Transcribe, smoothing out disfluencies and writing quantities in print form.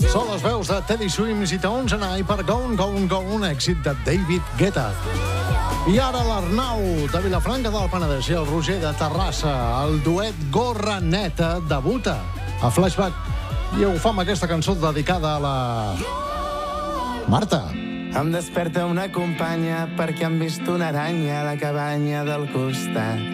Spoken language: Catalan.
Són les veus de Teddy Swims i Tones and I per Gone, Gone, Gone, èxit de David Guetta. I ara l'Arnau de Vilafranca del Penedès i el Roger de Terrassa, el duet Gorra Neta, debuta a Flashback i ho fa amb aquesta cançó dedicada a la Marta. Em desperta una companya perquè han vist una aranya a la cabanya del costat.